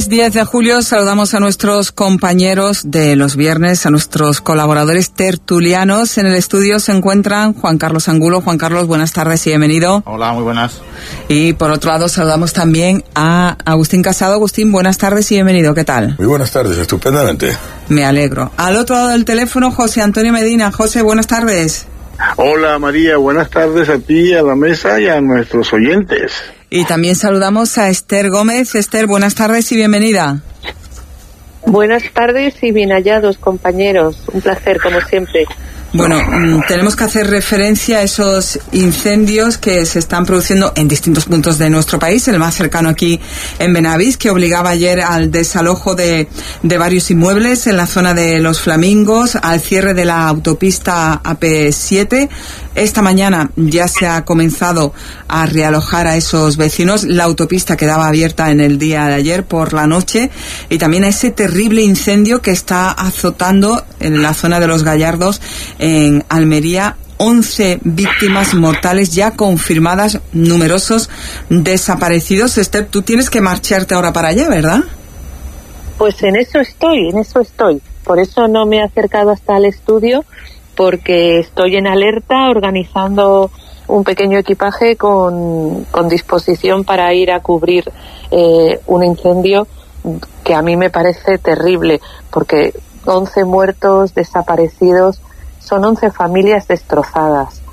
10 de julio saludamos a nuestros compañeros de los viernes, a nuestros colaboradores tertulianos. En el estudio se encuentran Juan Carlos Angulo. Juan Carlos, buenas tardes y bienvenido. Hola, muy buenas. Y por otro lado saludamos también a Agustín Casado. Agustín, buenas tardes y bienvenido. ¿Qué tal? Muy buenas tardes, estupendamente. Me alegro. Al otro lado del teléfono, José Antonio Medina. José, buenas tardes. Hola María, buenas tardes a ti, a la mesa y a nuestros oyentes. Y también saludamos a Esther Gómez. Esther, buenas tardes y bienvenida. Buenas tardes y bien hallados, compañeros. Un placer, como siempre. Bueno, tenemos que hacer referencia a esos incendios que se están produciendo en distintos puntos de nuestro país. El más cercano aquí en Benavís, que obligaba ayer al desalojo de varios inmuebles en la zona de Los Flamingos, al cierre de la autopista AP7. Esta mañana ya se ha comenzado a realojar a esos vecinos. La autopista quedaba abierta en el día de ayer por la noche, y también a ese terrible incendio que está azotando en la zona de Los Gallardos, en Almería. 11 víctimas mortales ya confirmadas, numerosos desaparecidos. Esther, tú tienes que marcharte ahora para allá, ¿verdad? Pues en eso estoy. Por eso no me he acercado hasta el estudio, porque estoy en alerta organizando un pequeño equipaje con disposición para ir a cubrir un incendio que a mí me parece terrible, porque 11 muertos, desaparecidos, son 11 familias destrozadas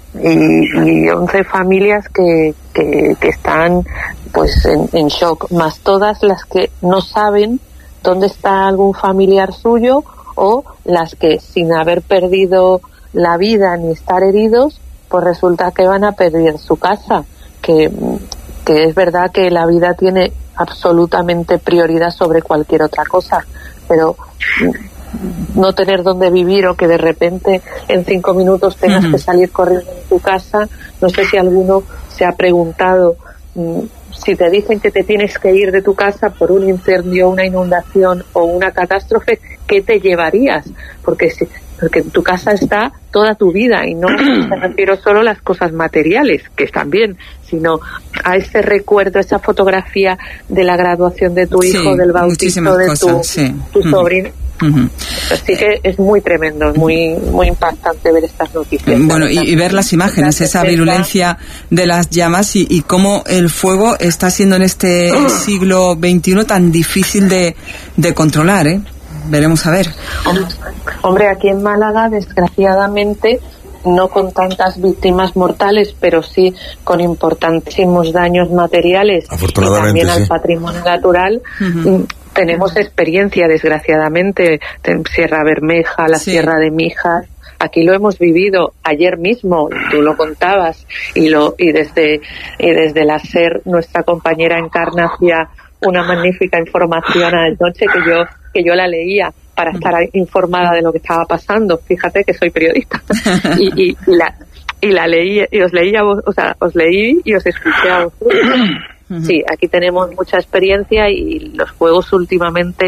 y 11 familias que están pues en shock, más todas las que no saben dónde está algún familiar suyo, o las que sin haber perdido la vida ni estar heridos, pues resulta que van a perder su casa, que es verdad que la vida tiene absolutamente prioridad sobre cualquier otra cosa, pero no tener dónde vivir, o que de repente en 5 minutos tengas que salir corriendo de tu casa. No sé si alguno se ha preguntado, si te dicen que te tienes que ir de tu casa por un incendio, una inundación o una catástrofe, ¿qué te llevarías? Porque en tu casa está toda tu vida, y no me refiero solo a las cosas materiales, que están bien, sino a ese recuerdo, esa fotografía de la graduación de tu hijo, del bautizo de tu sobrino. Así que es muy tremendo, muy impactante ver estas noticias. Bueno, y ver las imágenes, esa virulencia de las llamas, y cómo el fuego está siendo en este siglo XXI tan difícil de controlar, ¿eh? Veremos a ver. Hombre, aquí en Málaga, desgraciadamente, no con tantas víctimas mortales, pero sí con importantísimos daños materiales y también al patrimonio natural. Tenemos experiencia, desgraciadamente, en Sierra Bermeja, la Sierra de Mijas. Aquí lo hemos vivido ayer mismo, tú lo contabas, y desde la SER, nuestra compañera Encarna hacía una magnífica información anoche que yo la leía para estar informada de lo que estaba pasando. Fíjate que soy periodista y la leí, y os leí a vos, o sea, os leí y os escuché a vosotros. Sí, aquí tenemos mucha experiencia, y los fuegos últimamente